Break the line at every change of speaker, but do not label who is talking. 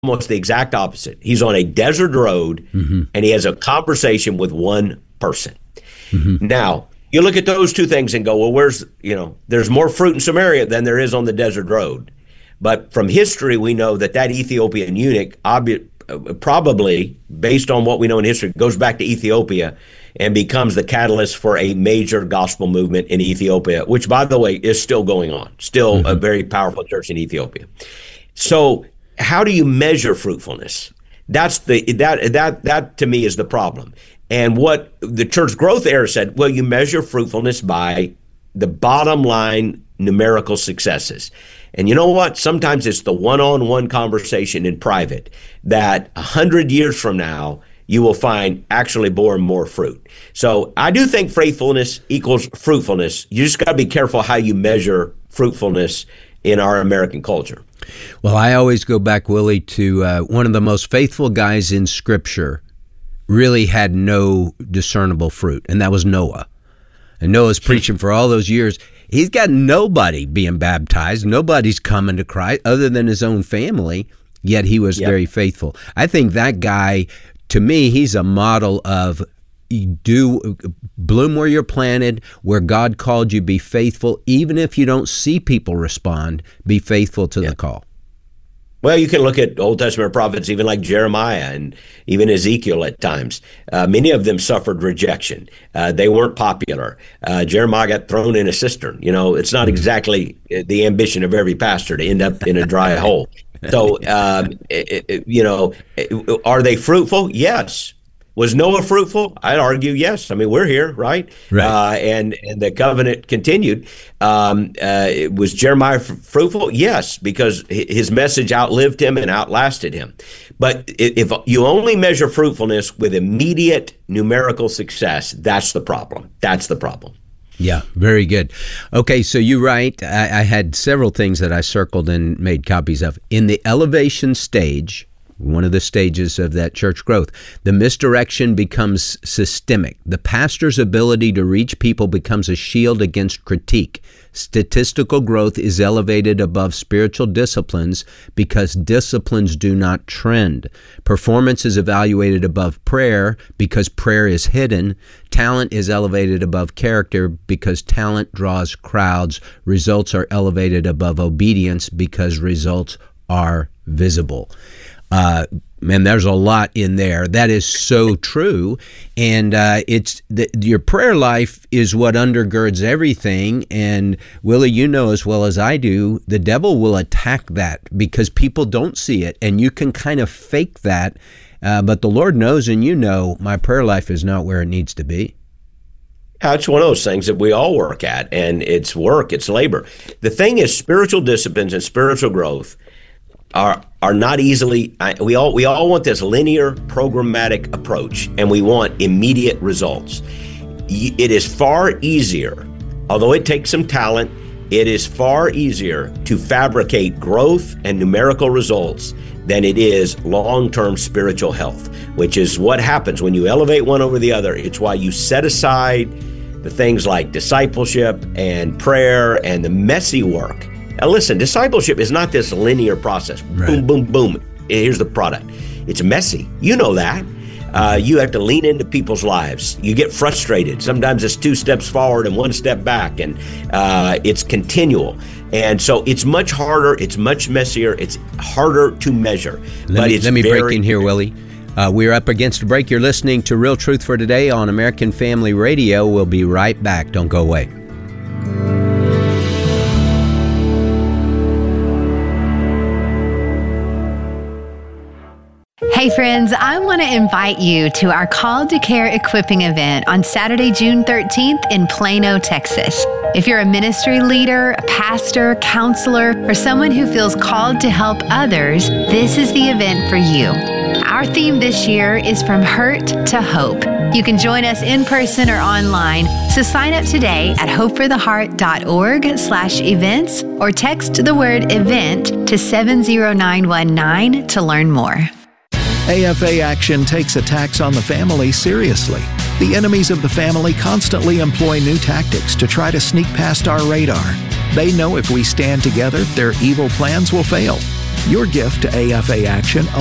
almost the exact opposite. He's on a desert road, and he has a conversation with one person. Now, you look at those two things and go, well, there's more fruit in Samaria than there is on the desert road. But from history, we know that Ethiopian eunuch, probably based on what we know in history, goes back to Ethiopia and becomes the catalyst for a major gospel movement in Ethiopia, which, by the way, is still going on, still a very powerful church in Ethiopia. So how do you measure fruitfulness? That to me is the problem. And what the church growth era said, well, you measure fruitfulness by the bottom line numerical successes. And you know what? Sometimes it's the one-on-one conversation in private that 100 years from now, you will find actually bore more fruit. So I do think faithfulness equals fruitfulness. You just got to be careful how you measure fruitfulness in our American culture.
Well, I always go back, Willie, to one of the most faithful guys in Scripture really had no discernible fruit, and that was Noah. And Noah's preaching for all those years. He's got nobody being baptized. Nobody's coming to Christ other than his own family, yet he was very faithful. I think that guy, to me, he's a model of bloom where you're planted, where God called you, be faithful. Even if you don't see people respond, be faithful to the call.
Well, you can look at Old Testament prophets, even like Jeremiah and even Ezekiel at times. Many of them suffered rejection. They weren't popular. Jeremiah got thrown in a cistern. It's not exactly the ambition of every pastor to end up in a dry hole. So, are they fruitful? Yes. Was Noah fruitful? I'd argue yes. I mean, we're here, right? And the covenant continued. Was Jeremiah fruitful? Yes, because his message outlived him and outlasted him. But if you only measure fruitfulness with immediate numerical success, that's the problem. That's the problem.
Yeah, very good. Okay, so you write, I had several things that I circled and made copies of. In the elevation stage, one of the stages of that church growth, the misdirection becomes systemic. The pastor's ability to reach people becomes a shield against critique. Statistical growth is elevated above spiritual disciplines because disciplines do not trend. Performance is evaluated above prayer because prayer is hidden. Talent is elevated above character because talent draws crowds. Results are elevated above obedience because results are visible. Man, there's a lot in there. That is so true. And your prayer life is what undergirds everything. And Willie, you know as well as I do, the devil will attack that because people don't see it. And you can kind of fake that. But the Lord knows, and my prayer life is not where it needs to be.
It's one of those things that we all work at, and it's work, it's labor. The thing is, spiritual disciplines and spiritual growth are not easily. We all want this linear programmatic approach, and we want immediate results. It is far easier, although it takes some talent, it is far easier to fabricate growth and numerical results than it is long-term spiritual health, which is what happens when you elevate one over the other. It's why you set aside the things like discipleship and prayer and the messy work. Now listen, discipleship is not this linear process. Right. Boom, boom, boom. Here's the product. It's messy. You know that. You have to lean into people's lives. You get frustrated. Sometimes it's 2 steps forward and 1 step back, and it's continual. And so it's much harder. It's much messier. It's harder to measure.
Let me break in here, Willie. We're up against a break. You're listening to Real Truth for Today on American Family Radio. We'll be right back. Don't go away.
Hey friends, I want to invite you to our Called to Care equipping event on Saturday, June 13th in Plano, Texas. If you're a ministry leader, a pastor, counselor, or someone who feels called to help others, this is the event for you. Our theme this year is From Hurt to Hope. You can join us in person or online, so sign up today at hopefortheheart.org/events or text the word event to 70919 to learn more.
AFA Action takes attacks on the family seriously. The enemies of the family constantly employ new tactics to try to sneak past our radar. They know if we stand together, their evil plans will fail. Your gift to AFA Action